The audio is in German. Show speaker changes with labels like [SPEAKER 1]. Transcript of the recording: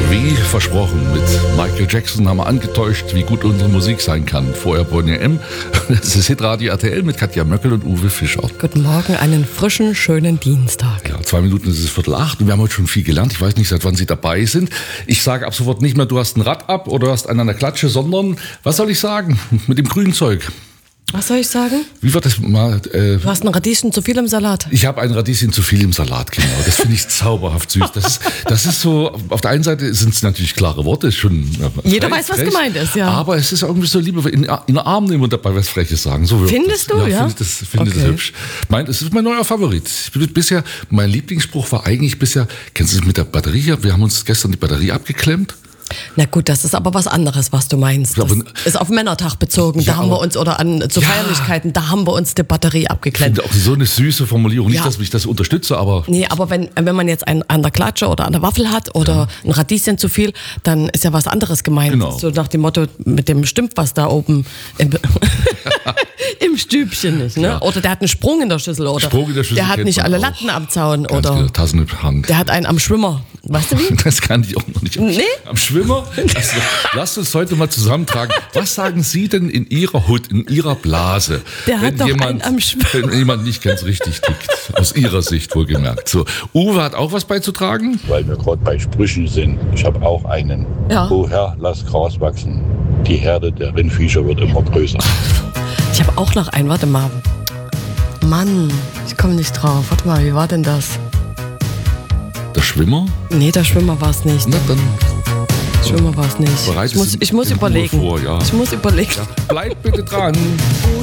[SPEAKER 1] Wie versprochen, mit Michael Jackson haben wir angetäuscht, wie gut unsere Musik sein kann. Vorher Bonnie M. Das ist Hitradio RTL mit Katja Möckel und Uwe Fischer.
[SPEAKER 2] Guten Morgen, einen frischen, schönen Dienstag.
[SPEAKER 1] Ja, 2 Minuten ist es 7:45 und wir haben heute schon viel gelernt. Ich weiß nicht, seit wann Sie dabei sind. Ich sage ab sofort nicht mehr, du hast ein Rad ab oder du hast einen an der Klatsche, sondern, was soll ich sagen, mit dem grünen Zeug.
[SPEAKER 2] Was soll ich sagen?
[SPEAKER 1] Wie wird das mal?
[SPEAKER 2] Du hast ein Radieschen zu viel im Salat.
[SPEAKER 1] Ich habe ein Radieschen zu viel im Salat, genau. Das finde ich zauberhaft süß. Das ist so, auf der einen Seite sind es natürlich klare Worte. Schon,
[SPEAKER 2] jeder weiß, was gemeint ist, ja.
[SPEAKER 1] Aber es ist irgendwie so lieber in den Arm nehmen und dabei was Freches sagen. So
[SPEAKER 2] Findest du, ja?
[SPEAKER 1] Finde das hübsch. Es ist mein neuer Favorit. Bisher, mein Lieblingsspruch war eigentlich bisher, kennst du das mit der Batterie? Wir haben uns gestern die Batterie abgeklemmt.
[SPEAKER 2] Na gut, das ist aber was anderes, was du meinst. Das ist auf Männertag bezogen.
[SPEAKER 1] Ja,
[SPEAKER 2] da haben wir uns, oder zu Feierlichkeiten, da haben wir uns die Batterie abgeklemmt.
[SPEAKER 1] Ich finde auch so eine süße Formulierung. Nicht, dass ich das unterstütze, aber...
[SPEAKER 2] Nee, aber wenn man jetzt einen an der Klatsche oder an der Waffel hat oder ein Radieschen zu viel, dann ist ja was anderes gemeint.
[SPEAKER 1] Genau.
[SPEAKER 2] So nach dem Motto, mit dem stimmt was da oben im Stübchen nicht. Ne? Ja. Oder der hat einen Sprung in der Schüssel. Oder der hat nicht alle Latten am Zaun. Oder
[SPEAKER 1] genau, Tassen in Hand.
[SPEAKER 2] Der hat einen am Schwimmer. Weißt du wie?
[SPEAKER 1] Das kann ich auch noch nicht.
[SPEAKER 2] Nee?
[SPEAKER 1] Am Schwimmer? Also, lasst uns heute mal zusammentragen. Was sagen Sie denn in Ihrer Hut, in Ihrer Blase,
[SPEAKER 2] wenn
[SPEAKER 1] jemand nicht ganz richtig tickt? Aus Ihrer Sicht wohlgemerkt. So, Uwe hat auch was beizutragen?
[SPEAKER 3] Weil wir gerade bei Sprüchen sind. Ich habe auch einen.
[SPEAKER 2] Ja.
[SPEAKER 3] O Herr, lass Gras wachsen. Die Herde der Rindviecher wird immer größer.
[SPEAKER 2] Ich habe auch noch einen. Warte mal. Mann, ich komme nicht drauf. Warte mal, wie war denn das?
[SPEAKER 1] Der Schwimmer?
[SPEAKER 2] Nee, der Schwimmer war es nicht.
[SPEAKER 1] Na dann.
[SPEAKER 2] Schwimmer war es nicht. Ich muss überlegen.
[SPEAKER 1] Vor, ja.
[SPEAKER 2] Ich muss überlegen.
[SPEAKER 1] Ja, bleibt bitte dran.